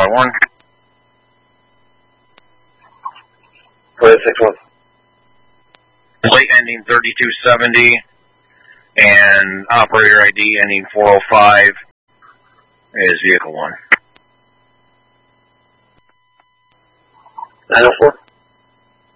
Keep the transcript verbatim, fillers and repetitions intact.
five one. Toyota six one. Plate ending thirty-two seventy and operator I D ending four oh five is vehicle one. nine oh four.